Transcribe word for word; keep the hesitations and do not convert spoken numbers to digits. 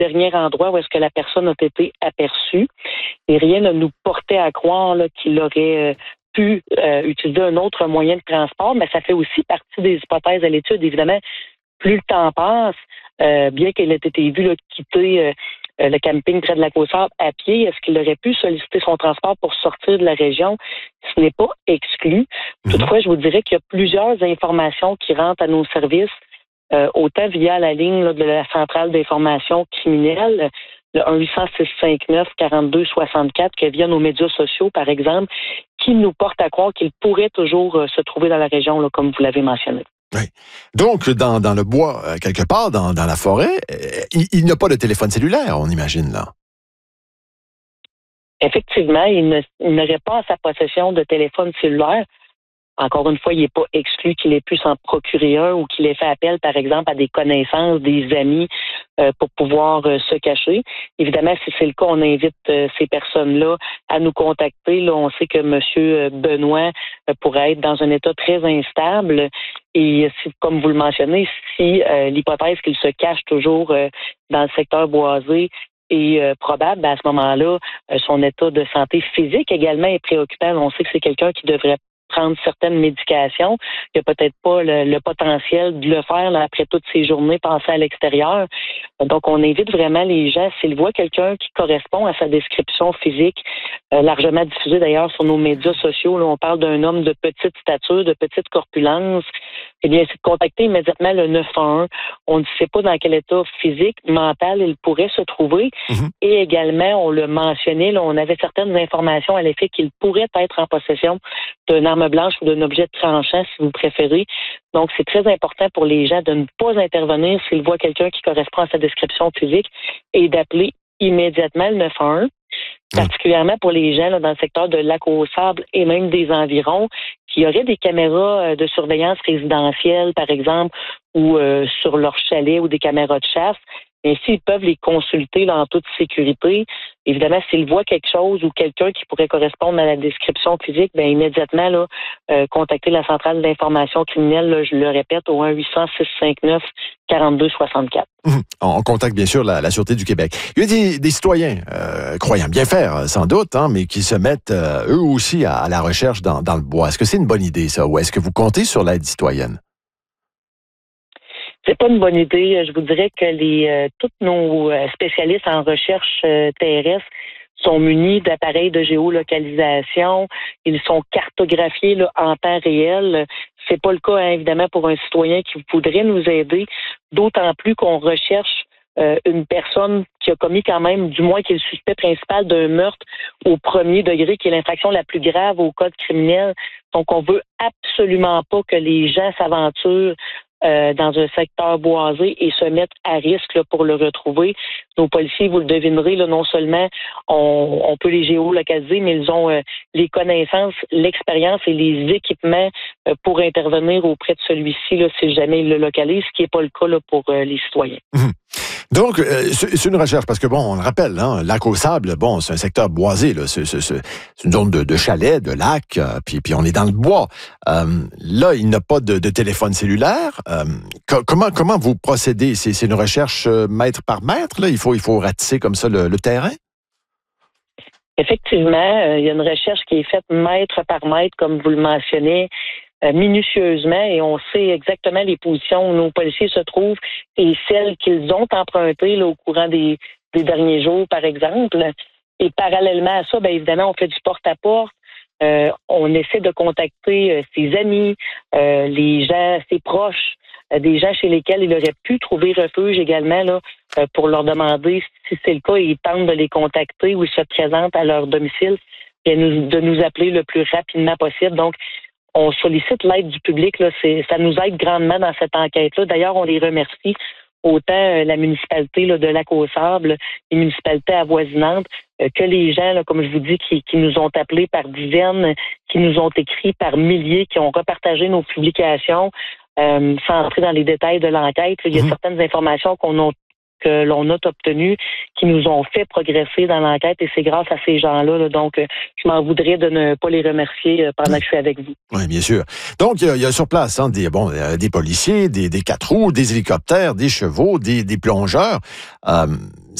dernier endroit où est-ce que la personne a été aperçue. Et rien ne nous portait à croire là, qu'il aurait euh, pu euh, utiliser un autre moyen de transport, mais ça fait aussi partie des hypothèses à l'étude. Évidemment, plus le temps passe, euh, bien qu'il ait été vu là, quitter euh, le camping près de la Côte-Sable à pied, est-ce qu'il aurait pu solliciter son transport pour sortir de la région? Ce n'est pas exclu. Mm-hmm. Toutefois, je vous dirais qu'il y a plusieurs informations qui rentrent à nos services, euh, autant via la ligne là, de la centrale d'information criminelle, le un huit cents six cent cinquante-neuf quarante-deux soixante-quatre, que via nos médias sociaux, par exemple, qui nous porte à croire qu'il pourrait toujours euh, se trouver dans la région, là, comme vous l'avez mentionné. Oui. Donc, dans, dans le bois, euh, quelque part, dans, dans la forêt, euh, il, il n'y a pas de téléphone cellulaire, on imagine, là. Effectivement, il, ne, il n'aurait pas en sa possession de téléphone cellulaire. Encore une fois, il n'est pas exclu qu'il ait pu s'en procurer un ou qu'il ait fait appel, par exemple, à des connaissances, des amis euh, pour pouvoir euh, se cacher. Évidemment, si c'est le cas, on invite euh, ces personnes-là à nous contacter. Là, on sait que M. Benoît euh, pourrait être dans un état très instable. Et si, comme vous le mentionnez, si euh, l'hypothèse qu'il se cache toujours euh, dans le secteur boisé est euh, probable, ben à ce moment-là, euh, son état de santé physique également est préoccupant. On sait que c'est quelqu'un qui devrait prendre certaines médications. Il n'y a peut-être pas le, le potentiel de le faire là, après toutes ces journées passées à l'extérieur. Donc, on invite vraiment les gens, s'ils voient quelqu'un qui correspond à sa description physique, euh, largement diffusée d'ailleurs sur nos médias sociaux, là, on parle d'un homme de petite stature, de petite corpulence, eh bien, c'est de contacter immédiatement le neuf un un. On ne sait pas dans quel état physique, mental il pourrait se trouver. Mm-hmm. Et également, on le mentionnait, là, on avait certaines informations à l'effet qu'il pourrait être en possession d'une arme blanche ou d'un objet tranchant, si vous préférez. Donc, c'est très important pour les gens de ne pas intervenir s'ils voient quelqu'un qui correspond à sa description physique et d'appeler immédiatement le neuf un un. Particulièrement pour les gens là, dans le secteur de Lac-aux-Sables et même des environs, qui auraient des caméras de surveillance résidentielle, par exemple, ou euh, sur leur chalet ou des caméras de chasse. Ainsi, ils peuvent les consulter là, en toute sécurité. Évidemment, s'ils voient quelque chose ou quelqu'un qui pourrait correspondre à la description physique, bien immédiatement, là, euh, contacter la centrale d'information criminelle, là, je le répète, au un huit cents six cent cinquante-neuf quarante-deux soixante-quatre. Mmh. On contacte bien sûr la, la Sûreté du Québec. Il y a des, des citoyens, euh, croyant bien faire, sans doute, hein, mais qui se mettent euh, eux aussi à, à la recherche dans, dans le bois. Est-ce que c'est une bonne idée, ça, ou est-ce que vous comptez sur l'aide citoyenne? C'est pas une bonne idée. Je vous dirais que les euh, tous nos spécialistes en recherche euh, terrestre sont munis d'appareils de géolocalisation. Ils sont cartographiés là, en temps réel. C'est pas le cas, hein, évidemment, pour un citoyen qui voudrait nous aider, d'autant plus qu'on recherche euh, une personne qui a commis quand même, du moins qui est le suspect principal d'un meurtre au premier degré, qui est l'infraction la plus grave au code criminel. Donc, on veut absolument pas que les gens s'aventurent Euh, dans un secteur boisé et se mettre à risque là, pour le retrouver. Nos policiers, vous le devinerez, là, non seulement on, on peut les géolocaliser, mais ils ont euh, les connaissances, l'expérience et les équipements euh, pour intervenir auprès de celui-ci là, si jamais il le localise, ce qui n'est pas le cas là, pour euh, les citoyens. Mmh. Donc, euh, c'est une recherche, parce que, bon, on le rappelle, hein, Lac-aux-Sables, bon, c'est un secteur boisé, là, c'est, c'est, c'est une zone de, de chalet, de lac, euh, puis, puis on est dans le bois. Euh, là, il n'a pas de, de téléphone cellulaire. Euh, co- comment, comment vous procédez? C'est, c'est une recherche euh, mètre par mètre, là? Il faut, il faut ratisser comme ça le, le terrain? Effectivement, euh, il y a une recherche qui est faite mètre par mètre, comme vous le mentionnez, euh, minutieusement, et on sait exactement les positions où nos policiers se trouvent et celles qu'ils ont empruntées là, au courant des, des derniers jours, par exemple. Et parallèlement à ça, bien évidemment, on fait du porte-à-porte. Euh, on essaie de contacter euh, ses amis, euh, les gens, ses proches, euh, des gens chez lesquels il aurait pu trouver refuge également là, euh, pour leur demander si c'est le cas et ils tentent de les contacter ou ils se présentent à leur domicile et nous, de nous appeler le plus rapidement possible. Donc, on sollicite l'aide du public. Là, c'est, ça nous aide grandement dans cette enquête-là. D'ailleurs, on les remercie. Autant euh, la municipalité là, de Lac-aux-Sables, les municipalités avoisinantes, euh, que les gens, là, comme je vous dis, qui, qui nous ont appelés par dizaines, qui nous ont écrit par milliers, qui ont repartagé nos publications, euh, sans entrer dans les détails de l'enquête. Là, il y a mmh. certaines informations qu'on a que l'on a obtenus qui nous ont fait progresser dans l'enquête et c'est grâce à ces gens-là. Là, donc, je m'en voudrais de ne pas les remercier pendant que je suis avec vous. Oui, bien sûr. Donc, il y a, il y a sur place hein, des, bon, des policiers, des, des quatre roues, des hélicoptères, des chevaux, des, des plongeurs. Euh,